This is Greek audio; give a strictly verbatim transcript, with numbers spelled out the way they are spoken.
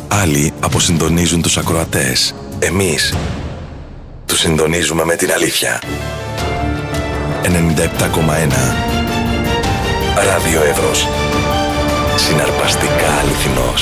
Άλλοι αποσυντονίζουν τους ακροατές. Εμείς τους συντονίζουμε με την αλήθεια. ενενήντα επτά κόμμα ένα Ράδιο Εύρος. Συναρπαστικά αληθινός.